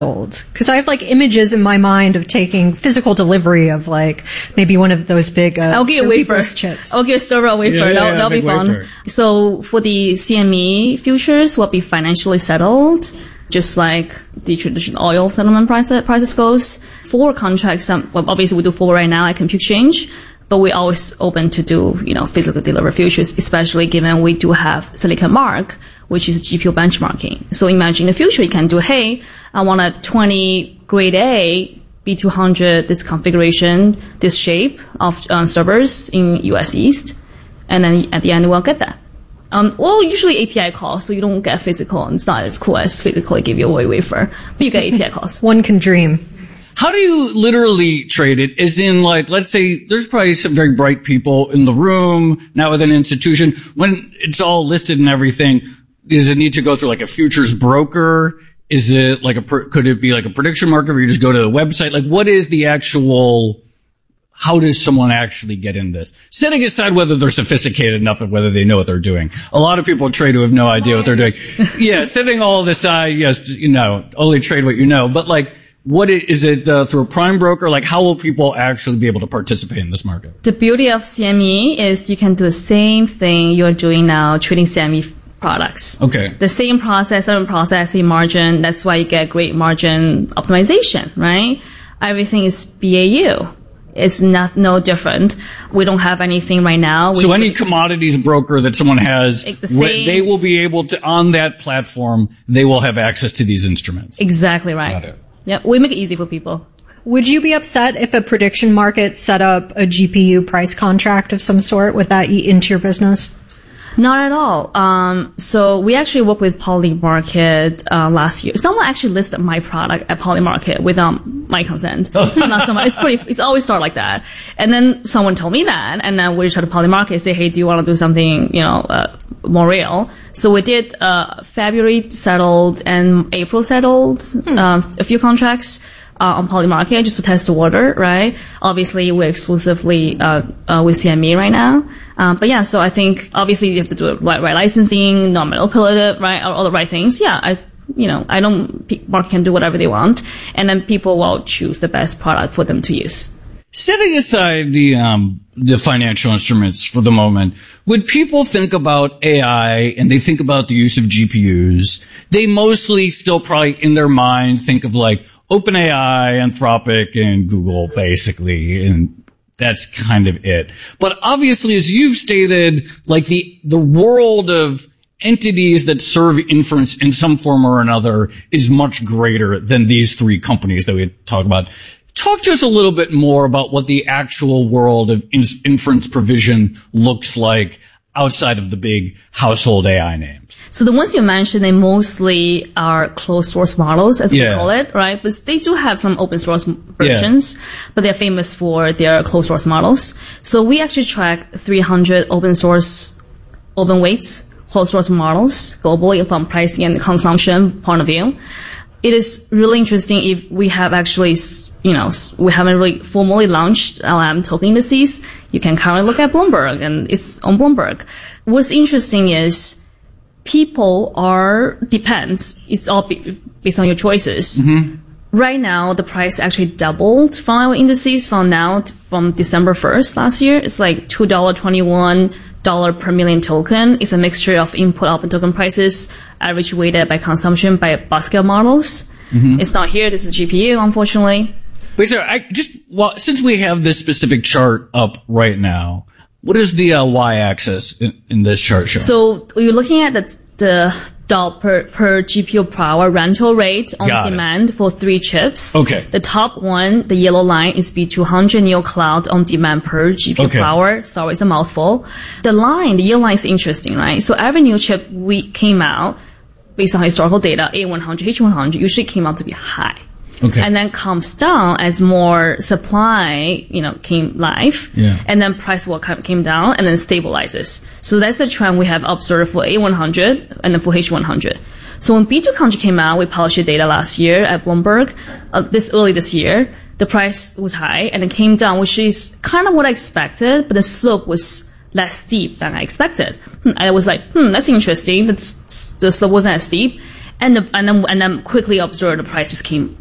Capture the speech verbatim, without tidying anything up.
old? Because I have like images in my mind of taking physical delivery of like maybe one of those big uh, I'll get a wafer chips. I'll get a server wafer. Yeah, yeah, that'll yeah, that'll be fun. Wafer. So for the C M E futures will be financially settled, just like the traditional oil settlement price, prices goes. Forward contracts, um, well, obviously we do forward right now at ComputeXchange, but we're always open to do, you know, physical delivery futures, especially given we do have Silicon Mark, which is G P U benchmarking. So imagine in the future you can do, hey, I want a twenty grade A B two hundred, this configuration, this shape of uh, servers in U S East, and then at the end we'll get that. Um, well, usually A P I calls, so you don't get physical, and it's not as cool as physically give you a wafer, but you get A P I calls. One can dream. How do you literally trade it? As in, like, let's say there's probably some very bright people in the room now with an institution. When it's all listed and everything, does it need to go through like a futures broker? Is it like a, could it be like a prediction market where you just go to the website? Like, what is the actual, how does someone actually get in this? Setting aside whether they're sophisticated enough and whether they know what they're doing. A lot of people trade who have no idea what they're doing. Yeah, setting all this aside, yes, you know, only trade what you know. But like, what is, is it uh, through a prime broker? Like, how will people actually be able to participate in this market? The beauty of C M E is you can do the same thing you're doing now, trading C M E products. Okay. The same process, same process, same margin. That's why you get great margin optimization, right? Everything is B A U. It's not no different. We don't have anything right now. So any commodities broker that someone has, the same, they will be able to, on that platform, they will have access to these instruments. Exactly right. Got it. Yeah, we make it easy for people. Would you be upset if a prediction market set up a G P U price contract of some sort? Would that eat into your business? Not at all. Um, so we actually worked with Polymarket uh, last year. Someone actually listed my product at Polymarket without my consent. Last summer. It's pretty. It's always start like that. And then someone told me that, and then we tried to Polymarket say, hey, do you want to do something, you know, uh, more real? So we did uh, February settled and April settled hmm. uh, a few contracts. Uh, on Polymarket, just to test the water, right? Obviously, we're exclusively uh, uh, with C M E right now. Um, but yeah, so I think obviously you have to do it right, right licensing, not manipulative, right? All, all the right things. Yeah, I, you know, I don't. Market can do whatever they want, and then people will choose the best product for them to use. Setting aside the um the financial instruments for the moment, when people think about A I and they think about the use of G P Us, they mostly still probably in their mind think of like OpenAI, Anthropic, and Google, basically, and that's kind of it. But obviously, as you've stated, like the the world of entities that serve inference in some form or another is much greater than these three companies that we talk about. Talk to us a little bit more about what the actual world of in- inference provision looks like outside of the big household A I names. So the ones you mentioned, they mostly are closed source models, as yeah. we call it, right? But they do have some open source versions, yeah. but they're famous for their closed source models. So we actually track three hundred open source, open weights, closed source models globally from pricing and consumption point of view. It is really interesting if we have actually, you know, we haven't really formally launched L M M token indices. You can currently look at Bloomberg, and it's on Bloomberg. What's interesting is people are, depends, it's all based on your choices. Mm-hmm. Right now, the price actually doubled from our indices from now, to, from December first last year. It's like two dollars and twenty-one cents per million token. It's a mixture of input output token prices, average weighted by consumption by basket models. Mm-hmm. It's not here. This is G P U, unfortunately. Wait, sir, I just, well, since we have this specific chart up right now, what is the uh, y-axis in, in this chart show? So you're looking at the, the dollar per, per G P U per hour rental rate on Got demand it. for three chips. Okay. The top one, the yellow line, is B two hundred Neo Cloud on demand per G P U okay. per hour. Sorry, it's a mouthful. The line, the yellow line is interesting, right? So every new chip we came out, based on historical data, A one hundred, H one hundred, usually came out to be high. Okay. And then comes down as more supply, you know, came live. Yeah. And then price will come, came down and then stabilizes. So that's the trend we have observed for A one hundred and then for H one hundred. So when B two hundred came out, we published the data last year at Bloomberg, uh, this early this year, the price was high and it came down, which is kind of what I expected, but the slope was less steep than I expected. I was like, hmm, that's interesting. That's, the slope wasn't as steep. And the, and then and then quickly observed the price just came